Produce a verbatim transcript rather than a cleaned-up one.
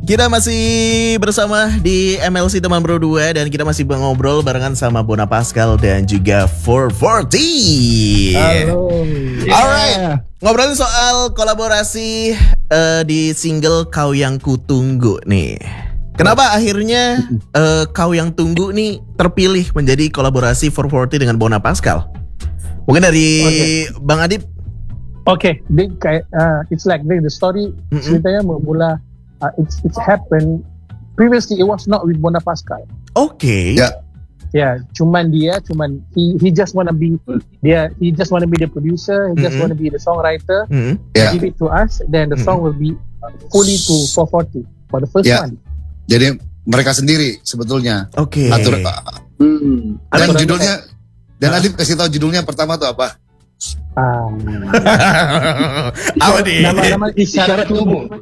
Kita masih bersama di M L C Teman Berdua dan kita masih ngobrol barengan sama Bona Pascal dan juga four forty. Halo. Alright, ngobrolin soal kolaborasi uh, di single Kau Yang Kutunggu nih. Kenapa akhirnya uh, Kau Yang Tunggu nih terpilih menjadi kolaborasi four forty dengan Bona Pascal? Mungkin dari okay. Bang Adib. Oke, okay. kayak uh, it's like the story mm-hmm. ceritanya bermula. Uh, it's it's happened previously. It was not with Bona Pascal. Oke. Okay. Ya. Yeah. Ya, yeah, cuman dia, cuman he he just wanna be dia he just wanna be the producer. He mm-hmm. just wanna be the songwriter. Mm-hmm. Yeah. Give it to us, then the mm-hmm. song will be fully to four forty for the first yeah. one. Jadi mereka sendiri sebetulnya. Oke. Okay. Atur. Hmm. Dan Atur judulnya. Dan uh. Adib kasih tahu judulnya pertama tuh apa? Ah. Apa nih? Nama-nama isyarat tubuh.